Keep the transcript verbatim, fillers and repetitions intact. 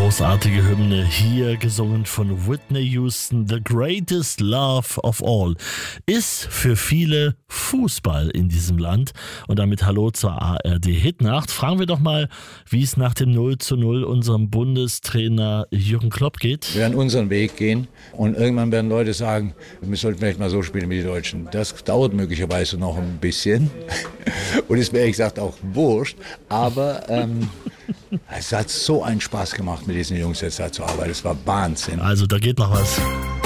Großartige Hymne, hier gesungen von Whitney Houston, The Greatest Love of All, ist für viele Fußball in diesem Land. Und damit hallo zur A R D Hitnacht. Fragen wir doch mal, wie es nach dem null zu null unserem Bundestrainer Jürgen Klopp geht. Wir werden unseren Weg gehen und irgendwann werden Leute sagen, wir sollten vielleicht mal so spielen wie die Deutschen. Das dauert möglicherweise noch ein bisschen und ist mir ehrlich gesagt auch wurscht, aber ähm, es hat so einen Spaß gemacht, mit diesen Jungs jetzt da zu arbeiten. Es war Wahnsinn. Also da geht noch was.